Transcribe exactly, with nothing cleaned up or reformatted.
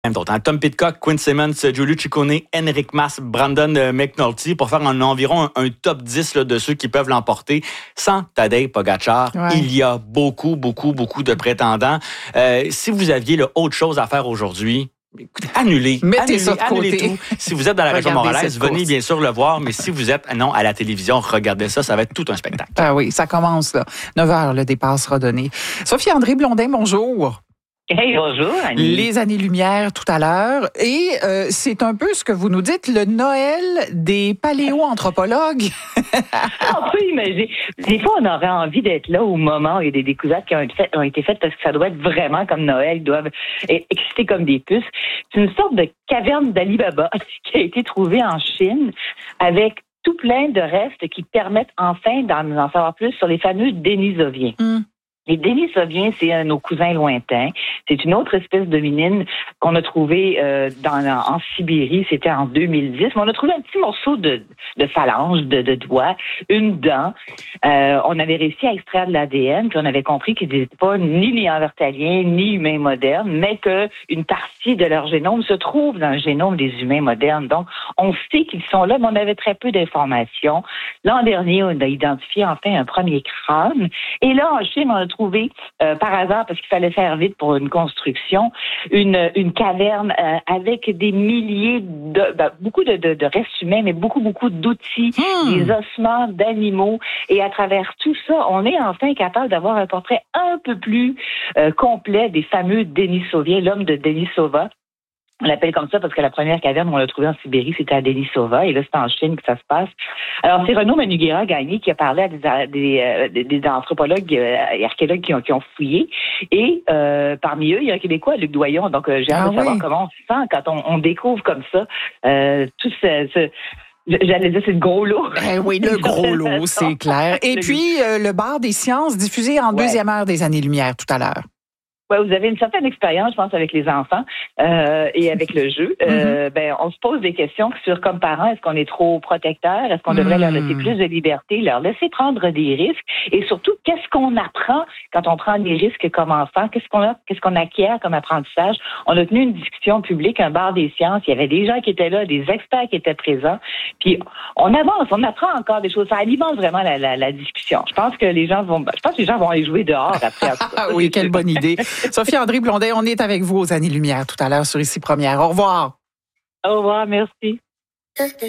D'autres, hein? Tom Pidcock, Quinn Simmons, Julie Ciccone, Enric Mas, Brandon euh, McNulty pour faire en environ un, un top dix là, de ceux qui peuvent l'emporter. Sans Tadej Pogacar, ouais. Il y a beaucoup, beaucoup, beaucoup de prétendants. Euh, si vous aviez là, autre chose à faire aujourd'hui, écoutez, annulez. Mettez annulez, ça de annulez côté. tout. Si vous êtes dans la région montréalaise, venez bien sûr le voir, mais si vous êtes non à la télévision, regardez ça, ça va être tout un spectacle. Ah oui, ça commence là. neuf heures, le départ sera donné. Sophie-André Blondin, bonjour. Hey, bonjour, Annie. Les années-lumière tout à l'heure. Et euh, c'est un peu ce que vous nous dites, le Noël des paléoanthropologues. On peut imaginer. Des fois, on aurait envie d'être là au moment où il y a des découvertes qui ont été faites, ont été faites parce que ça doit être vraiment comme Noël. Ils doivent être excités comme des puces. C'est une sorte de caverne d'Ali Baba qui a été trouvée en Chine avec tout plein de restes qui permettent enfin d'en en savoir plus sur les fameux Denisoviens. Mm. Les Denisoviens, c'est un de nos cousins lointains. C'est une autre espèce d'hominine qu'on a trouvé euh, dans, en Sibérie. C'était en deux mille dix. Mais on a trouvé un petit morceau de, de phalange, de, de doigt, une dent. Euh, on avait réussi à extraire de l'A D N, puis on avait compris qu'ils n'étaient pas ni néandertaliens, ni humains modernes, mais qu'une partie de leur génome se trouve dans le génome des humains modernes. Donc, on sait qu'ils sont là, mais on avait très peu d'informations. L'an dernier, on a identifié enfin un premier crâne. Et là, en Chine, on a trouvé euh, par hasard, parce qu'il fallait faire vite pour une construction, une, une caverne euh, avec des milliers de, ben, beaucoup de, de, de restes humains, mais beaucoup, beaucoup d'outils, hmm. des ossements d'animaux. Et à travers tout ça, on est enfin capable d'avoir un portrait un peu plus euh, complet des fameux Denisoviens, l'homme de Denisova. On l'appelle comme ça parce que la première caverne où on l'a trouvée en Sibérie, c'était à Denisova, et là, c'est en Chine que ça se passe. Alors, c'est Renaud Manugera-Gagné qui a parlé à des, des, des, des anthropologues et archéologues qui ont, qui ont fouillé, et euh, parmi eux, il y a un Québécois, Luc Doyon, donc euh, j'ai hâte ah, de savoir oui. comment on se sent quand on, on découvre comme ça euh, tout ce... ce J'allais dire, c'est le gros lot. Eh oui, le gros lot, c'est clair. Et puis, euh, le bar des sciences, diffusé en ouais. deuxième heure des années-lumière tout à l'heure. Ouais, vous avez une certaine expérience, je pense, avec les enfants euh, et avec le jeu. Euh, mm-hmm. Ben, on se pose des questions sur, comme parents, est-ce qu'on est trop protecteur? Est-ce qu'on devrait mm. leur laisser plus de liberté, leur laisser prendre des risques? Et surtout, qu'est-ce qu'on apprend quand on prend des risques comme enfant? Qu'est-ce qu'on a, qu'est-ce qu'on acquiert comme apprentissage? On a tenu une discussion publique, un bar des sciences. Il y avait des gens qui étaient là, des experts qui étaient présents. Puis, on avance, on apprend encore des choses. Ça alimente vraiment la, la, la discussion. Je pense que les gens vont, je pense que les gens vont aller jouer dehors après. Ah oui, quelle bonne idée. Sophie-André Blondin, on est avec vous aux Années-Lumière tout à l'heure sur Ici Première. Au revoir. Au revoir, merci.